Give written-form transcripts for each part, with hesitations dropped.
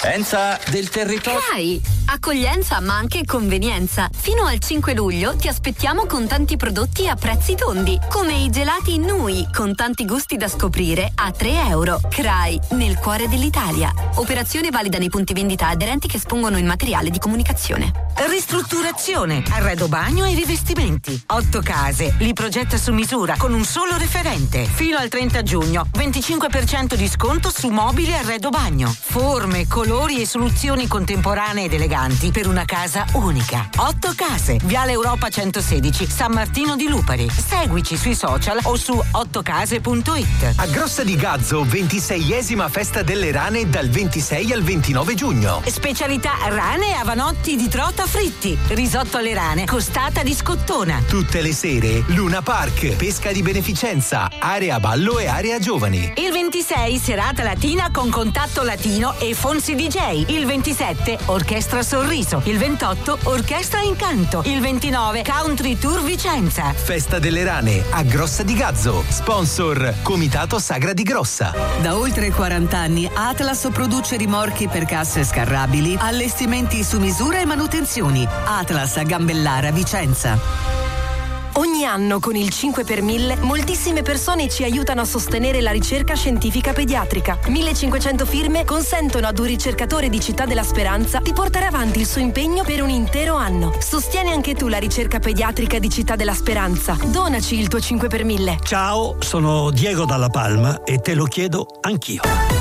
Enza del territorio. CRAI, accoglienza ma anche convenienza. Fino al 5 luglio ti aspettiamo con tanti prodotti a prezzi tondi, come i gelati Nui, con tanti gusti da scoprire a €3. CRAI, nel cuore dell'Italia. Operazione valida nei punti vendita aderenti che espongono il materiale di comunicazione. Ristrutturazione, arredo bagno e rivestimenti. 8 case, li progetta su misura con un solo referente. Fino al 30 giugno, 25% di sconto su mobili e arredo bagno. Forme, colori e soluzioni contemporanee ed eleganti per una casa unica. 8 case, Viale Europa 116, San Martino di Lupari. Seguici sui social o su 8case.it. A Grossa di Gazzo, 26esima festa delle rane dal 26 al 29 giugno. Specialità rane e avanotti di trota fritti, risotto alle rane, costata di scottona. Tutte le sere, Luna Park, pesca di beneficenza, area ballo e area giovani. Il 26 serata latina con contatto latino e Fonsi DJ. Il 27 Orchestra Sorriso. Il 28 Orchestra Incanto. Il 29 Country Tour Vicenza. Festa delle rane a Grossa di Gazzo. Sponsor Comitato Sagra di Grossa. Da oltre 40 anni Atlas produce rimorchi per casse scarrabili, allestimenti su misura e manutenzioni. Atlas a Gambellara, Vicenza. Ogni anno con il 5 per 1000 moltissime persone ci aiutano a sostenere la ricerca scientifica pediatrica. 1500 firme consentono ad un ricercatore di Città della Speranza di portare avanti il suo impegno per un intero anno. Sostieni anche tu la ricerca pediatrica di Città della Speranza. Donaci il tuo 5 per 1000. Ciao, sono Diego Dalla Palma e te lo chiedo anch'io.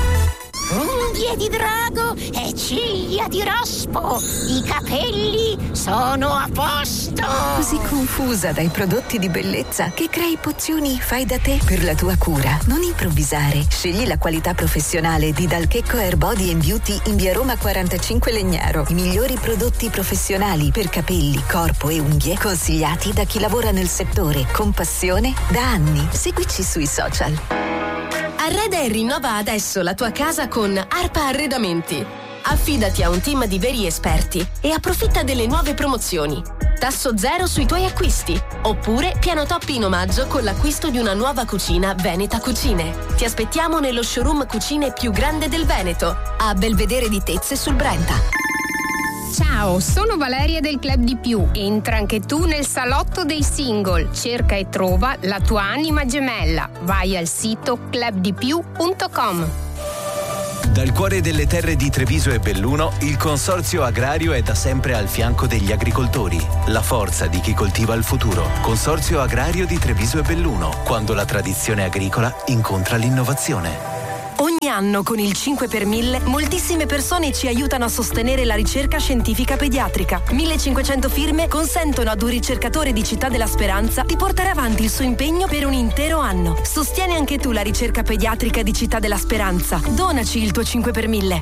Unghie di drago e ciglia di rospo. I capelli sono a posto. Così confusa dai prodotti di bellezza che crei pozioni fai da te per la tua cura. Non improvvisare. Scegli la qualità professionale di Dal Checco Hair Body & Beauty in via Roma 45 Legnaro. I migliori prodotti professionali per capelli, corpo e unghie consigliati da chi lavora nel settore con passione da anni. Seguici sui social. Arreda e rinnova adesso la tua casa con Arpa Arredamenti. Affidati a un team di veri esperti e approfitta delle nuove promozioni. Tasso zero sui tuoi acquisti. Oppure piano top in omaggio con l'acquisto di una nuova cucina Veneta Cucine. Ti aspettiamo nello showroom cucine più grande del Veneto, a Belvedere di Tezze sul Brenta. Ciao, sono Valeria del Club di Più. Entra anche tu nel salotto dei single. Cerca e trova la tua anima gemella. Vai al sito clubdipiù.com. Dal cuore delle terre di Treviso e Belluno, il Consorzio Agrario è da sempre al fianco degli agricoltori. La forza di chi coltiva il futuro. Consorzio Agrario di Treviso e Belluno, quando la tradizione agricola incontra l'innovazione. Ogni anno con il 5 per 1000 moltissime persone ci aiutano a sostenere la ricerca scientifica pediatrica. 1500 firme consentono ad un ricercatore di Città della Speranza di portare avanti il suo impegno per un intero anno. Sostieni anche tu la ricerca pediatrica di Città della Speranza. Donaci il tuo 5 per 1000.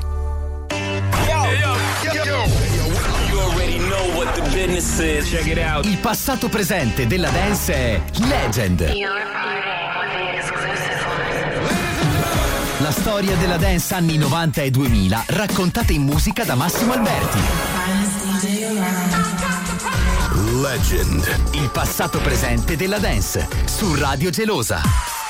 Il passato presente della dance è Legend. La storia della dance anni 90 e 2000 raccontata in musica da Massimo Alberti. Legend. Il passato presente della dance su Radio Gelosa.